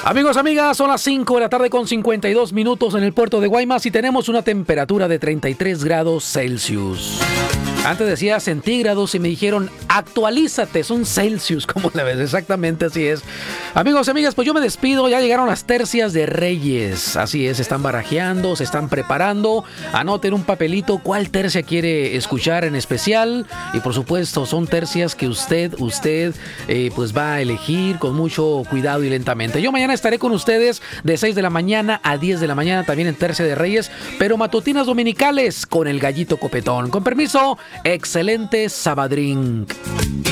Amigos, amigas, son las 5 de la tarde con 52 minutos en el puerto de Guaymas y tenemos una temperatura de 33 grados Celsius. Antes decía centígrados y me dijeron, actualízate, son Celsius, ¿cómo la ves? Exactamente así es. Amigos y amigas, pues yo me despido, ya llegaron las tercias de Reyes. Así es, se están barajeando, se están preparando. Anoten un papelito cuál tercia quiere escuchar en especial. Y por supuesto, son tercias que usted pues va a elegir con mucho cuidado y lentamente. Yo mañana estaré con ustedes de 6 de la mañana a 10 de la mañana, también en Tercia de Reyes, pero matutinas dominicales con el Gallito Copetón. Con permiso, excelente sabadrín.